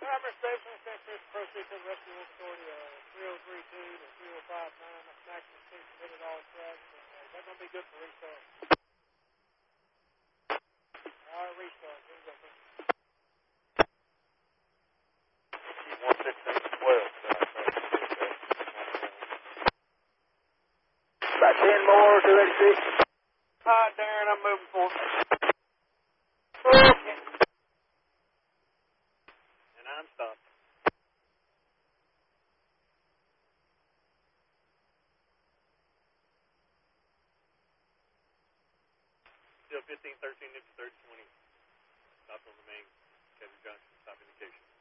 Driver station, sensors, proceed to the rescue authority, 3032 to 3059, maximum 6 minute all tracks, and that's going to be good for restart. All right, restart, here we go. 11612, about 10 more, 286. All right, Darren, I'm moving forward. Okay. And I'm stopped. Still 15, 13 inches, 30, 20. Stop on the main, Kevin Johnson, stop indication.